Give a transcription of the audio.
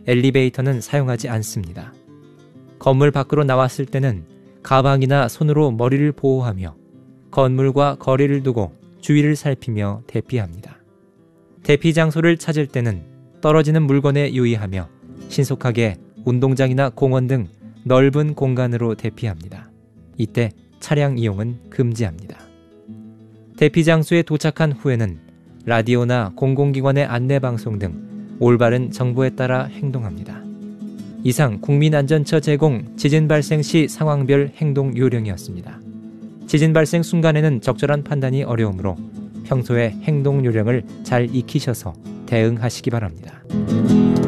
엘리베이터는 사용하지 않습니다. 건물 밖으로 나왔을 때는 가방이나 손으로 머리를 보호하며 건물과 거리를 두고 주위를 살피며 대피합니다. 대피 장소를 찾을 때는 떨어지는 물건에 유의하며 신속하게 운동장이나 공원 등 넓은 공간으로 대피합니다. 이때 차량 이용은 금지합니다. 대피 장소에 도착한 후에는 라디오나 공공기관의 안내방송 등 올바른 정보에 따라 행동합니다. 이상 국민안전처 제공 지진 발생 시 상황별 행동 요령이었습니다. 지진 발생 순간에는 적절한 판단이 어려우므로 평소에 행동 요령을 잘 익히셔서 대응하시기 바랍니다.